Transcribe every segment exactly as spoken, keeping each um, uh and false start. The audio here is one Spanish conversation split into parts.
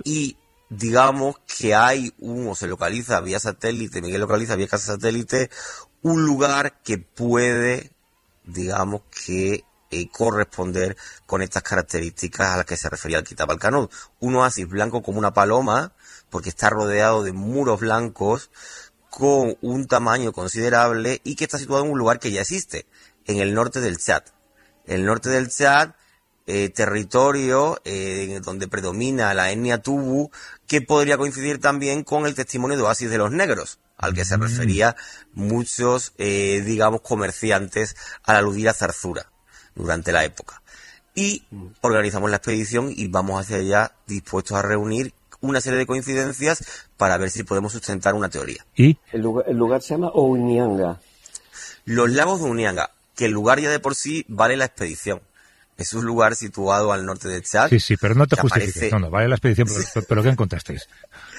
y digamos que hay un, o se localiza vía satélite, Miguel localiza vía satélite, un lugar que puede, digamos que, eh, corresponder con estas características a las que se refería el Kitab al-Kanud. Un oasis blanco como una paloma, porque está rodeado de muros blancos con un tamaño considerable y que está situado en un lugar que ya existe, en el norte del Chad. El norte del Chad, eh, territorio eh, donde predomina la etnia Tubu, que podría coincidir también con el testimonio de oasis de los negros, al que se refería muchos, eh, digamos, comerciantes al aludir a Zarzura durante la época. Y organizamos la expedición y vamos hacia allá dispuestos a reunir una serie de coincidencias para ver si podemos sustentar una teoría. ¿Y? El lugar, el lugar se llama Unianga. Los lagos de Unianga, que el lugar ya de por sí vale la expedición. Es un lugar situado al norte de Chad. Sí, sí, pero no te justifiques. Aparece... No, no, vale la expedición, pero, pero ¿qué encontrasteis?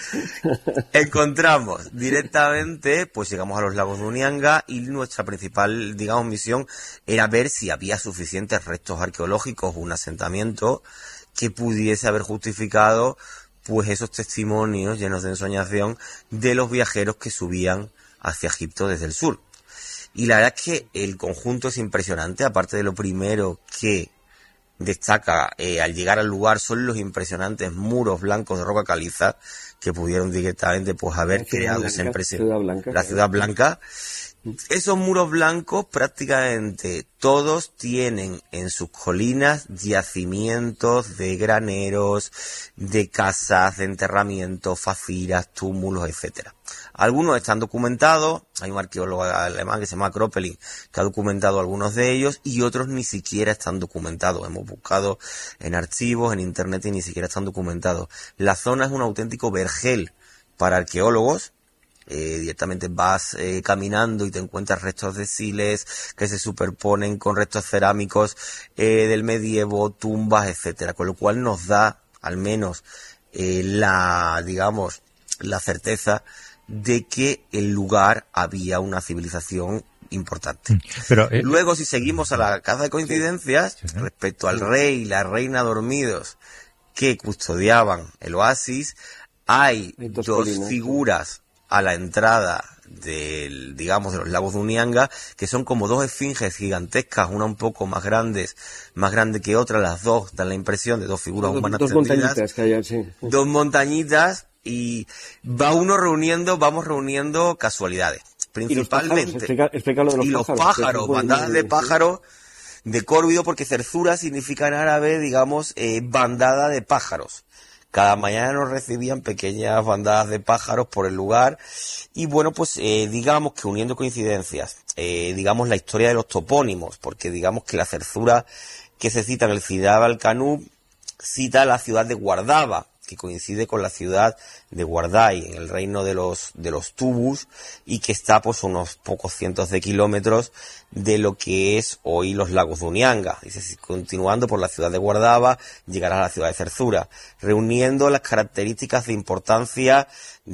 Encontramos directamente, pues llegamos a los lagos de Unianga y nuestra principal, digamos, misión era ver si había suficientes restos arqueológicos o un asentamiento que pudiese haber justificado pues esos testimonios llenos de ensoñación de los viajeros que subían hacia Egipto desde el sur. Y la verdad es que el conjunto es impresionante, aparte de lo primero que destaca eh, al llegar al lugar son los impresionantes muros blancos de roca caliza que pudieron directamente pues haber creado esa impresión. La Ciudad Blanca. Esos muros blancos prácticamente todos tienen en sus colinas yacimientos de graneros, de casas, de enterramientos, faciras, túmulos, etcétera. Algunos están documentados, hay un arqueólogo alemán que se llama Kroppelin que ha documentado algunos de ellos y otros ni siquiera están documentados. Hemos buscado en archivos, en internet y ni siquiera están documentados. La zona es un auténtico vergel para arqueólogos. Eh, directamente vas eh, caminando y te encuentras restos de siles que se superponen con restos cerámicos eh, del medievo, tumbas, etcétera, con lo cual nos da al menos eh, la, digamos, la certeza de que el lugar había una civilización importante. Pero, eh, Luego, si seguimos a la caza de coincidencias, sí, sí, respecto al rey y la reina dormidos que custodiaban el oasis, hay dos, dos figuras a la entrada del, digamos, de los lagos de Unianga, que son como dos esfinges gigantescas, una un poco más grandes, más grande que otra, las dos dan la impresión de dos figuras dos, humanas dos montañitas que hay, sí. Dos montañitas, y va uno reuniendo, vamos reuniendo casualidades, principalmente. Y los pájaros, explica, explica lo de los y los pájaros, pájaros, bandadas de pájaros de córvido, porque Zarzura significa en árabe, digamos, eh, bandada de pájaros. Cada mañana nos recibían pequeñas bandadas de pájaros por el lugar y bueno, pues eh, digamos que uniendo coincidencias, eh, digamos la historia de los topónimos, porque digamos que la Zarzura que se cita en el Kitab al-Kanud cita la ciudad de Guardaba, que coincide con la ciudad de Guardai, en el reino de los de los Tubus, y que está pues unos pocos cientos de kilómetros de lo que es hoy los lagos de Unianga. Dice, continuando por la ciudad de Guardaba, llegará a la ciudad de Zarzura, reuniendo las características de importancia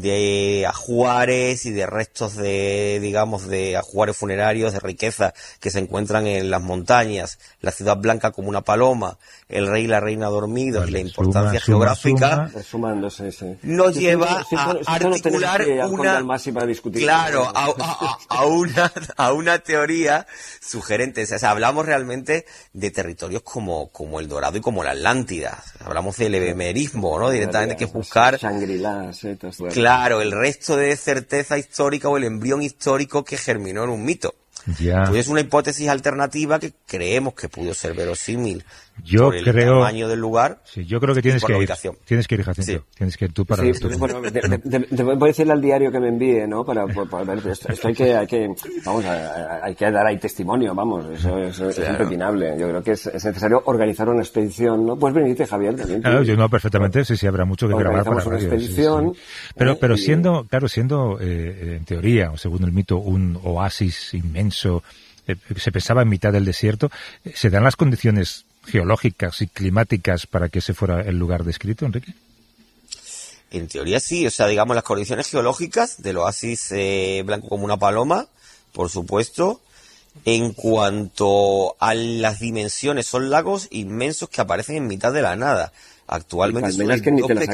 de ajuares y de restos de, digamos, de ajuares funerarios, de riqueza que se encuentran en las montañas, la ciudad blanca como una paloma, el rey y la reina dormidos, vale, la importancia suma, suma, geográfica, suma. Sumándose, sí. nos lleva sí, sí, a articular una, para discutir, claro, a, a, a, una, a una teoría sugerente. O sea, hablamos realmente de territorios como, como el Dorado y como la Atlántida. Hablamos del ebemerismo, ¿no? Directamente que es buscar, Shangri-La, sí, claro, el resto de certeza histórica o el embrión histórico que germinó en un mito. Ya. Pues es una hipótesis alternativa que creemos que pudo ser verosímil yo por el creo, tamaño del lugar. Sí, yo creo que tienes que ir. Tienes que ir, Jacinto. Sí. Tienes que ir tú para... Sí, pues, bueno, de, de, de, de, voy a decirle al diario que me envíe, ¿no? Para, para, para ver, esto, esto hay que, hay que, vamos, hay que dar ahí testimonio, vamos, eso, eso claro. Es impepinable. Yo creo que es, es necesario organizar una expedición, ¿no? Pues venite, Javier, también. Claro, yo no, perfectamente, sí, sí, habrá mucho que grabar para una radio, expedición. Sí, sí. Pero, eh, pero y... siendo, claro, siendo, eh, en teoría, o según el mito, un oasis inmenso, eh, se pensaba en mitad del desierto, ¿se dan las condiciones geológicas y climáticas para que ese fuera el lugar descrito, Enrique? En teoría sí, o sea, digamos las condiciones geológicas del oasis eh, blanco como una paloma, por supuesto. En cuanto a las dimensiones, son lagos inmensos que aparecen en mitad de la nada. Actualmente son que ni te las